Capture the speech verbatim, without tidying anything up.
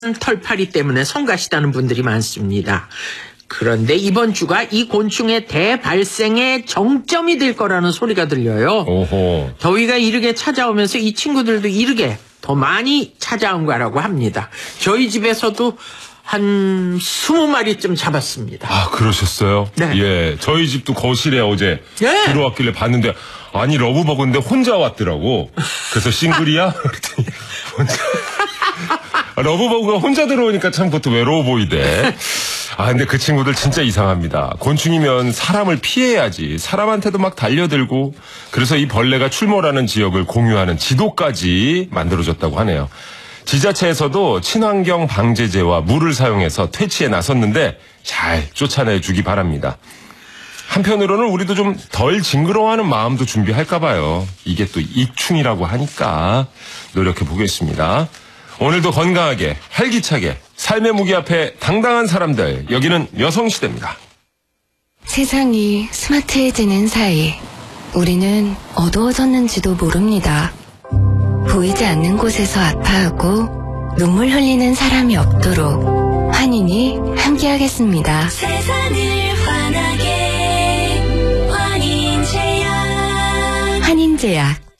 털파리 때문에 성가시다는 분들이 많습니다. 그런데 이번 주가 이 곤충의 대발생의 정점이 될 거라는 소리가 들려요. 오호. 더위가 이르게 찾아오면서 이 친구들도 이르게 더 많이 찾아온 거라고 합니다. 저희 집에서도 한 스무 마리쯤 잡았습니다. 아, 그러셨어요? 네. 예, 저희 집도 거실에 어제 예. 들어왔길래 봤는데, 아니, 러브버그인데 혼자 왔더라고. 그래서 싱글이야? 그랬더니 혼자. 러브버그가 혼자 들어오니까 참 그것도 외로워 보이대. 아, 근데 그 친구들 진짜 이상합니다. 곤충이면 사람을 피해야지. 사람한테도 막 달려들고. 그래서 이 벌레가 출몰하는 지역을 공유하는 지도까지 만들어줬다고 하네요. 지자체에서도 친환경 방제제와 물을 사용해서 퇴치에 나섰는데 잘 쫓아내주기 바랍니다. 한편으로는 우리도 좀 덜 징그러워하는 마음도 준비할까 봐요. 이게 또 익충이라고 하니까 노력해 보겠습니다. 오늘도 건강하게 활기차게 삶의 무게 앞에 당당한 사람들, 여기는 여성시대입니다. 세상이 스마트해지는 사이 우리는 어두워졌는지도 모릅니다. 보이지 않는 곳에서 아파하고 눈물 흘리는 사람이 없도록 환인이 함께하겠습니다. 세상을 환하게 환인제약 환인제약